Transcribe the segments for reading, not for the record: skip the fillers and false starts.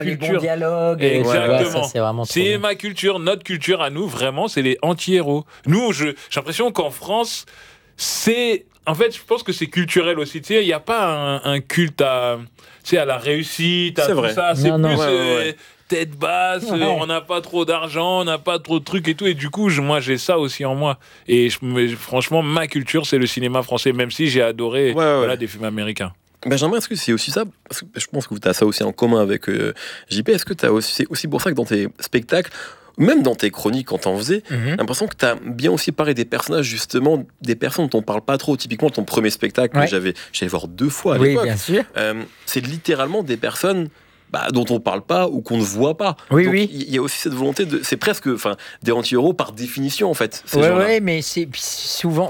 Les bons culture. dialogues. Exactement. Ouais, ça, c'est vraiment trop C'est bien. ma culture, notre culture à nous, vraiment, c'est les anti-héros. Nous, j'ai l'impression qu'en France, c'est... En fait, je pense que c'est culturel aussi. Tu sais, il n'y a pas un culte à, tu sais, à la réussite, à C'est tout vrai. ça. C'est Non, plus non. Ouais. tête basse, Ouais. on n'a pas trop d'argent, on n'a pas trop de trucs et tout. Et du coup, moi, j'ai ça aussi en moi. Et franchement, ma culture, c'est le cinéma français, même si j'ai adoré voilà, des films américains. Benjamin, est-ce que c'est aussi ça? Parce que je pense que tu as ça aussi en commun avec JP. Est-ce que c'est aussi pour ça que dans tes spectacles, même dans tes chroniques quand t'en faisais, j'ai l'impression que t'as bien aussi parlé des personnages, justement, des personnes dont on parle pas trop. Typiquement, ton premier spectacle que j'allais voir 2 fois à Oui, l'époque. bien sûr. C'est littéralement des personnes dont on parle pas ou qu'on ne voit pas. Oui, Donc, oui. il y a aussi cette volonté de... C'est presque des anti-héros par définition, en fait. Ces Ouais, gens-là. ouais, mais c'est souvent,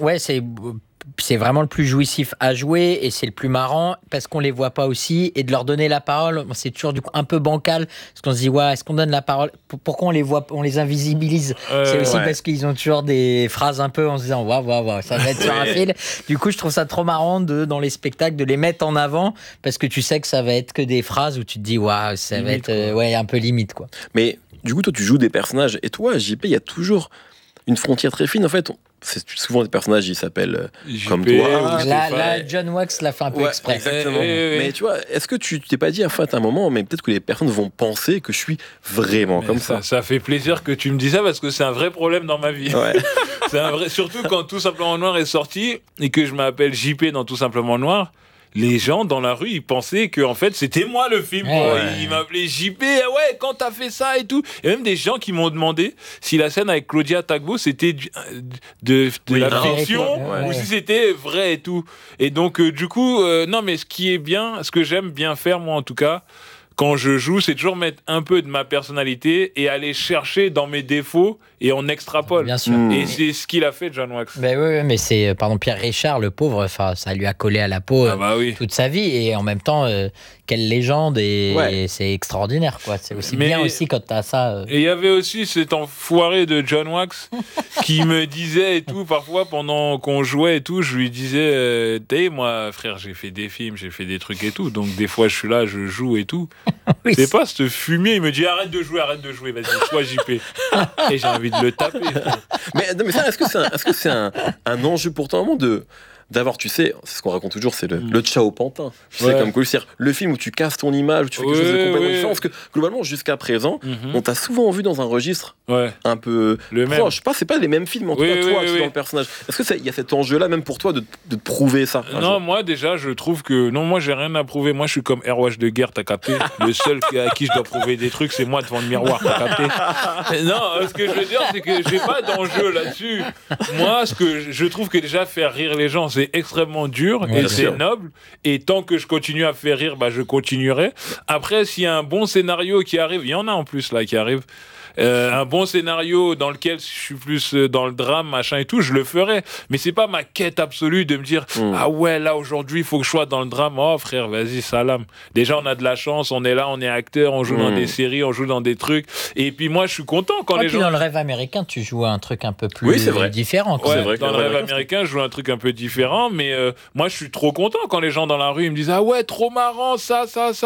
c'est vraiment le plus jouissif à jouer et c'est le plus marrant parce qu'on les voit pas aussi et de leur donner la parole, c'est toujours du coup un peu bancal parce qu'on se dit ouais, est-ce qu'on donne la parole? Pourquoi on les voit, on les invisibilise? C'est aussi parce qu'ils ont toujours des phrases un peu en se disant waouh, ça va être sur un fil. Du coup, je trouve ça trop marrant dans les spectacles de les mettre en avant parce que tu sais que ça va être que des phrases où tu te dis waouh, ça limite, va être un peu limite quoi. Mais du coup, toi, tu joues des personnages et toi, JP, il y a toujours une frontière très fine. En fait, c'est souvent des personnages, ils s'appellent comme toi. Là, John Wax l'a fait un peu exprès. Exactement. Mais tu vois, est-ce que tu t'es pas dit en fait à un moment, mais peut-être que les personnes vont penser que je suis vraiment comme ça. Ça fait plaisir que tu me dises ça parce que c'est un vrai problème dans ma vie. Ouais. C'est un vrai, surtout quand Tout Simplement Noir est sorti et que je m'appelle JP dans Tout Simplement Noir. Les gens dans la rue, ils pensaient que en fait c'était moi le film. Ils m'appelaient JP. Ouais, quand t'as fait ça et tout. Et même des gens qui m'ont demandé si la scène avec Claudia Tagbo c'était de la fiction ou si c'était vrai et tout. Et donc du coup, non mais ce qui est bien, ce que j'aime bien faire moi en tout cas, quand je joue, c'est toujours mettre un peu de ma personnalité et aller chercher dans mes défauts et on extrapole. Bien sûr. Et c'est ce qu'il a fait, John Wax. Ben oui, mais c'est, pardon, Pierre Richard, le pauvre, ça lui a collé à la peau toute sa vie. Et en même temps, quelle légende, et c'est extraordinaire, quoi. C'est aussi bien aussi quand t'as ça. Et il y avait aussi cet enfoiré de John Wax qui me disait et tout, parfois pendant qu'on jouait et tout, je lui disais, t'es moi, frère, j'ai fait des films, j'ai fait des trucs et tout, donc des fois je suis là, je joue et tout. Oui, c'est pas ce fumier, il me dit arrête de jouer, vas-y, sois JP. Et j'ai envie de le taper. Mais ça, est-ce que c'est un enjeu pour toi un moment d'avoir, tu sais, c'est ce qu'on raconte toujours, c'est le ciao pantin. Tu sais, comme c'est-à-dire le film où tu casses ton image, où tu fais quelque chose de complètement différent. Parce que globalement, jusqu'à présent, on t'a souvent vu dans un registre un peu proche. C'est pas les mêmes films, en tout cas, toi, tu es dans le personnage. Est-ce qu'il y a cet enjeu-là, même pour toi, de prouver ça? Non, moi, déjà, je trouve que. Non, moi, j'ai rien à prouver. Moi, je suis comme Airwatch de guerre, t'as capté? Le seul à qui je dois prouver des trucs, c'est moi devant le miroir, t'as capté? Non, ce que je veux dire, c'est que j'ai pas d'enjeu là-dessus. Moi, ce que je trouve que déjà, faire rire les gens, c'est extrêmement dur et c'est noble. Et tant que je continue à faire rire, je continuerai. Après, s'il y a un bon scénario qui arrive, il y en a en plus là qui arrive. Un bon scénario dans lequel je suis plus dans le drame, machin et tout, je le ferai. Mais c'est pas ma quête absolue de me dire ah ouais, là aujourd'hui il faut que je sois dans le drame. Oh frère, vas-y, salam. Déjà on a de la chance, on est là, on est acteur, on joue dans des séries, on joue dans des trucs. Et puis moi je suis content quand les gens. Dans Le Rêve américain, tu joues un truc un peu plus différent. Ouais, c'est vrai dans Le Rêve américain, je joue un truc un peu différent, mais moi je suis trop content quand les gens dans la rue ils me disent ah ouais, trop marrant, ça.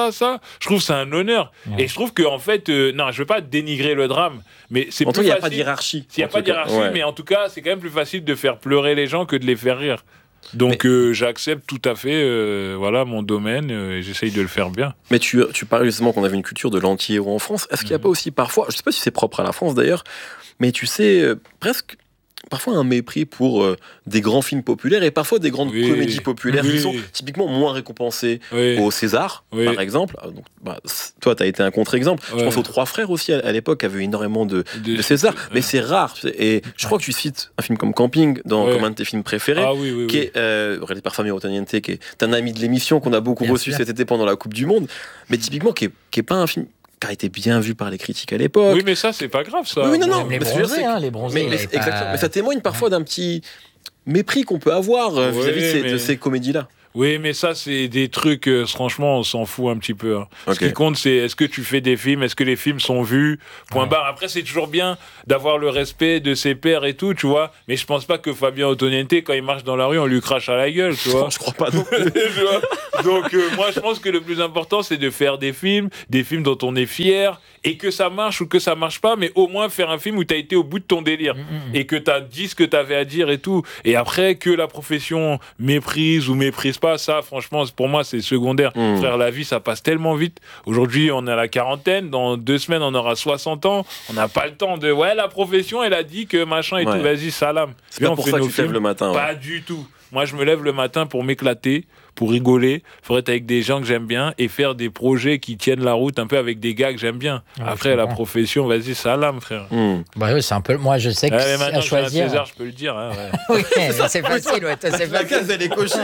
Je trouve que c'est un honneur. Et je trouve que en fait, non, je veux pas dénigrer le drame, mais c'est plus facile. Il n'y a pas de hiérarchie. Il n'y a pas de hiérarchie, mais en tout cas, c'est quand même plus facile de faire pleurer les gens que de les faire rire. Donc j'accepte tout à fait mon domaine et j'essaye de le faire bien. Mais tu parlais justement qu'on avait une culture de l'anti-héros en France. Est-ce qu'il n'y a pas aussi parfois, je ne sais pas si c'est propre à la France d'ailleurs, mais tu sais, presque parfois un mépris pour des grands films populaires et parfois des grandes comédies populaires qui sont typiquement moins récompensées au César, par exemple. Donc, toi, tu as été un contre-exemple. Je pense aux Trois Frères aussi, à l'époque, avaient énormément de César, mais c'est rare. Et je crois que tu cites un film comme Camping, comme un de tes films préférés, qui est réalisé par Samir Otaniente, qui est un ami de l'émission qu'on a beaucoup reçu cet été pendant la Coupe du Monde, mais typiquement qui est pas un film qui a été bien vu par les critiques à l'époque. Oui, mais ça, c'est pas grave, ça. Oui, non. Les bronzés. Exactement. Mais ça témoigne parfois d'un petit mépris qu'on peut avoir vis-à-vis de ces comédies-là. Oui, mais ça, c'est des trucs, franchement, on s'en fout un petit peu. Hein. Ok. Ce qui compte, c'est est-ce que tu fais des films, est-ce que les films sont vus, point barre. Après, c'est toujours bien d'avoir le respect de ses pairs et tout, tu vois. Mais je pense pas que Fabien Ottoniente, quand il marche dans la rue, on lui crache à la gueule, tu vois. Je crois pas non plus. Tu vois. Donc, moi, je pense que le plus important, c'est de faire des films dont on est fier, et que ça marche ou que ça marche pas, mais au moins faire un film où tu as été au bout de ton délire, et que tu as dit ce que tu avais à dire et tout. Et après, que la profession méprise ou méprise pas, ça, franchement, pour moi, c'est secondaire. Frère, la vie, ça passe tellement vite. Aujourd'hui, on est à la quarantaine, dans 2 semaines, on aura 60 ans. On n'a pas le temps de, ouais, la profession, elle a dit que machin et tout, vas-y, salam. C'est pas pour ça que tu te lèves le matin. Pas du tout. Moi, je me lève le matin pour m'éclater, pour rigoler, faut être avec des gens que j'aime bien et faire des projets qui tiennent la route un peu avec des gars que j'aime bien. Ouais, après, la profession, vas-y, salam, frère. Bah oui, c'est un peu. Moi, je sais que Ouais, maintenant, à choisir. César, je peux le dire. Hein, ouais. Oui, mais c'est facile, ouais, c'est La facile. case, elle est cochée.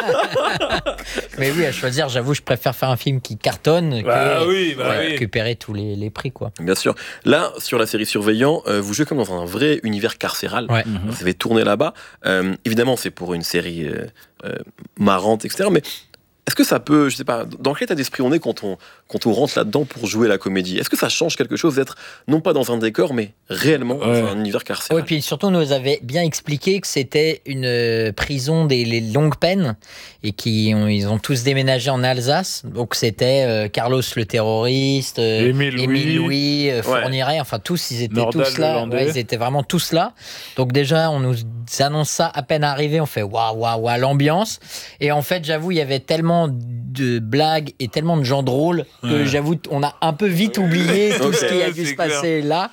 Mais oui, à choisir, j'avoue, je préfère faire un film qui cartonne Bah que oui, bah oui. récupérer tous les prix, quoi. Bien sûr. Là, sur la série Surveillant, vous jouez comme dans un vrai univers carcéral. Ouais. Vous avez tourné là-bas. Évidemment, c'est pour une série marrante, etc. Mais est-ce que ça peut, je sais pas, dans quel état d'esprit on est quand on rentre là-dedans pour jouer la comédie? Est-ce que ça change quelque chose d'être, non pas dans un décor, mais réellement dans un univers carcéral? Oui, puis surtout, nous avait bien expliqué que c'était une prison les longues peines et ils ont tous déménagé en Alsace. Donc, c'était Carlos le terroriste, Émile Louis, Fourniret, enfin tous, ils étaient Nordal tous là. Lelandais. Ouais, ils étaient vraiment tous là. Donc, déjà, on nous annonce ça à peine arrivé. On fait waouh, l'ambiance. Et en fait, j'avoue, il y avait tellement de blagues et tellement de gens drôles que j'avoue, on a un peu vite oublié tout ce qui a dû se passer là.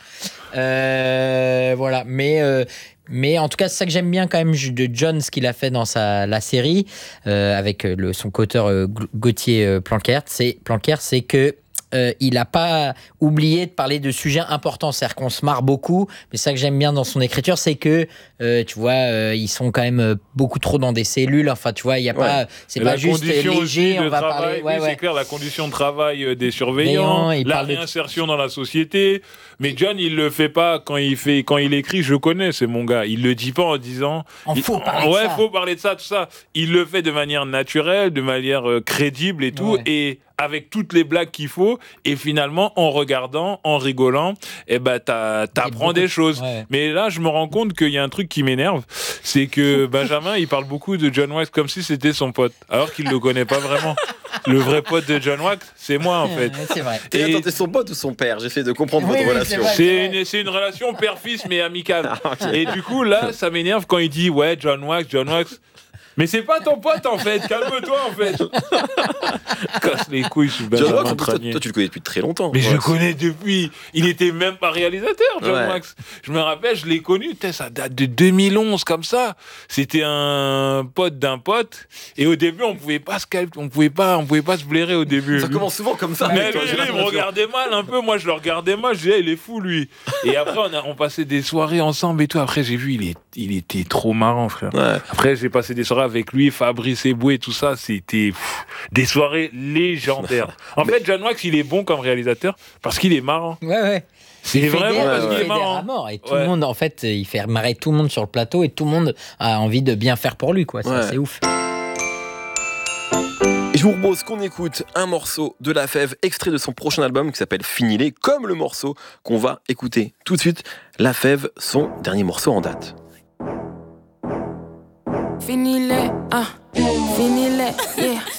Voilà, mais en tout cas, c'est ça que j'aime bien quand même de John, ce qu'il a fait dans la série avec son co-auteur Gauthier Planquert, c'est que il n'a pas oublié de parler de sujets importants. C'est-à-dire qu'on se marre beaucoup, mais ça que j'aime bien dans son écriture, c'est que, tu vois, ils sont quand même beaucoup trop dans des cellules. Enfin, tu vois, il y a pas, c'est pas juste léger. On va parler. Oui, c'est clair, la condition de travail des surveillants, la réinsertion dans la société. Mais John, il le fait pas quand il écrit. Je connais, c'est mon gars. Il le dit pas en disant. Faut parler de ça. Faut parler de ça, tout ça. Il le fait de manière naturelle, de manière crédible et tout, et avec toutes les blagues qu'il faut, et finalement, en regardant, en rigolant, t'apprends des choses. Ouais. Mais là, je me rends compte qu'il y a un truc qui m'énerve, c'est que Benjamin, il parle beaucoup de John Wax comme si c'était son pote, alors qu'il le connaît pas vraiment. Le vrai pote de John Wax, c'est moi, en fait. C'est vrai. Et attends, t'es son pote ou son père? J'essaie de comprendre votre relation. C'est une relation père-fils, mais amicale. Okay. Et du coup, là, ça m'énerve quand il dit, ouais, John Wax. Mais c'est pas ton pote en fait, calme-toi en fait. Casse les couilles, je suis Benjamin Tranier. Toi, tu le connais depuis très longtemps. Mais je le connais depuis. Il était même pas réalisateur, John Wax. Je me rappelle, je l'ai connu, ça date de 2011 comme ça. C'était un pote d'un pote. Et au début, on pouvait pas se blairer au début. Ça commence souvent comme ça. Mais lui, il me regardait mal un peu. Moi, je le regardais mal. Je disais, il est fou lui. Et après, on passait des soirées ensemble et tout. Après, j'ai vu, il était trop marrant, frère. Ouais. Après, j'ai passé des soirées avec lui, Fabrice Eboué, tout ça, c'était des soirées légendaires. En fait, John Wax, il est bon comme réalisateur parce qu'il est marrant. Ouais. C'est vraiment parce qu'il est marrant. À mort, et tout le monde, en fait, il fait marrer tout le monde sur le plateau et tout le monde a envie de bien faire pour lui, quoi. C'est ouf. Et je vous propose qu'on écoute un morceau de La Fève, extrait de son prochain album qui s'appelle Finilé, comme le morceau qu'on va écouter tout de suite. La Fève, son dernier morceau en date. Finilé, yeah.